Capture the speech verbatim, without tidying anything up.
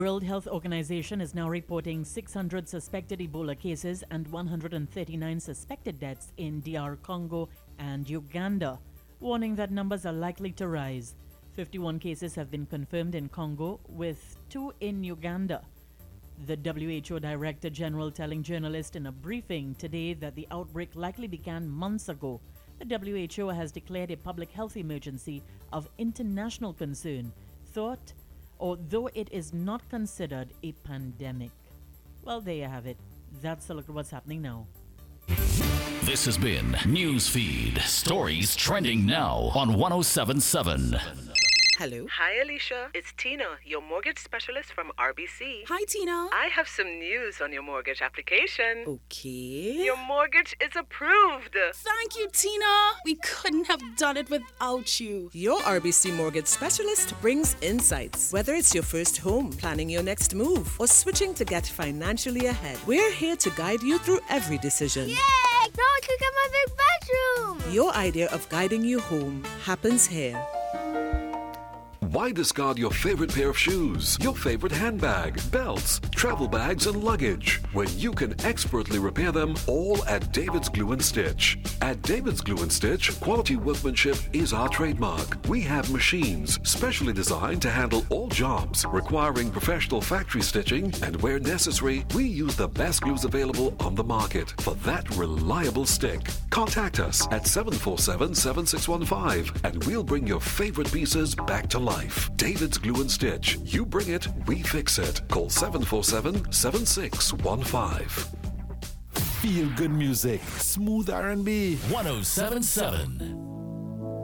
World Health Organization is now reporting six hundred suspected Ebola cases and one hundred thirty-nine suspected deaths in D R Congo and Uganda, warning that numbers are likely to rise. fifty-one cases have been confirmed in Congo, with two in Uganda. The W H O Director General telling journalists in a briefing today that the outbreak likely began months ago. The W H O has declared a public health emergency of international concern, thought or though it is not considered a pandemic. Well, there you have it. That's a look at what's happening now. This has been Newsfeed, stories trending now on one oh seven point seven. Hello. Hi, Alicia. It's Tina, your mortgage specialist from R B C. Hi, Tina. I have some news on your mortgage application. Okay. Your mortgage is approved. Thank you, Tina. We couldn't have done it without you. Your R B C mortgage specialist brings insights. Whether it's your first home, planning your next move, or switching to get financially ahead, we're here to guide you through every decision. Yay! Now I can get my big bedroom! Your idea of guiding you home happens here. Why discard your favorite pair of shoes, your favorite handbag, belts, travel bags, and luggage when you can expertly repair them all at David's Glue and Stitch? At David's Glue and Stitch, quality workmanship is our trademark. We have machines specially designed to handle all jobs requiring professional factory stitching, and where necessary, we use the best glues available on the market for that reliable stick. Contact us at seven four seven, seven six one five and we'll bring your favorite pieces back to life. David's Glue and Stitch. You bring it, we fix it. Call seven four seven, seven six one five. Feel good music, smooth R and B. one oh seven point seven.